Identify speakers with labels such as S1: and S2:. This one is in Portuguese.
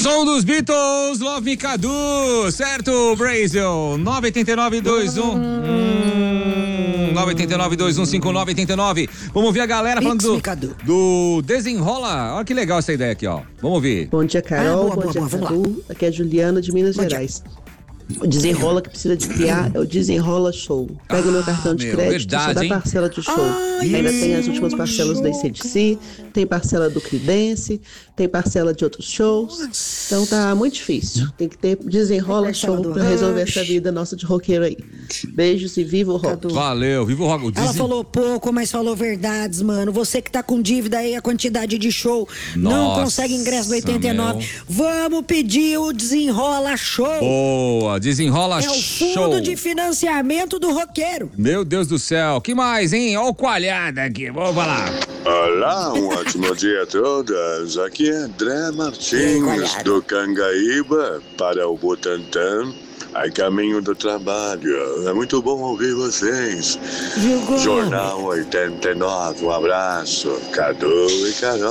S1: Som dos Beatles, Love Me Cadu, certo, Brasil? 989-2159-89. Vamos ouvir a galera falando do Desenrola. Olha que legal essa ideia aqui, ó. Vamos ouvir.
S2: Bom dia, Carol. Bom dia, Cadu. Aqui é a Juliana de Minas Gerais. O Desenrola que precisa de criar é o Desenrola Show. Pega o meu cartão de crédito, só dá parcela de show. Ainda tem as últimas parcelas do AC/DC, tem parcela do Creedence, tem parcela de outros shows. Então tá muito difícil. Tem que ter Desenrola Show pra resolver essa vida nossa de roqueiro aí. Beijos e viva o rock.
S1: Valeu, viva o rock.
S3: Ela falou pouco, mas falou verdades, mano. Você que tá com dívida aí, a quantidade de show, não consegue ingresso do 89. Vamos pedir o Desenrola Show.
S1: Boa, Desenrola Show.
S3: É o fundo de financiamento do roqueiro.
S1: Meu Deus do céu, que mais, hein? Ó o coalhada aqui, vamos falar.
S4: Olá, um ótimo dia a todas. Aqui é André Martins, do Cangaíba, para o Butantã, a caminho do trabalho. É muito bom ouvir vocês. Jornal 89, um abraço. Cadu e Carol.